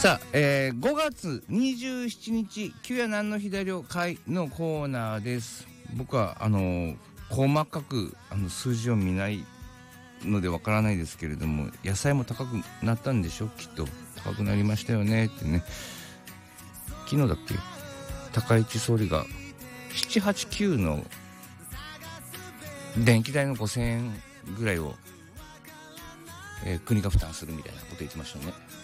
さあ、5月27日旧夜何の日だりょ会のコーナーです。僕は細かく数字を見ないのでわからないですけれども、野菜も高くなったんでしょ。きっと高くなりましたよねってね。昨日だっけ、高市総理が789の電気代の5000円ぐらいを、国が負担するみたいなこと言ってましたね。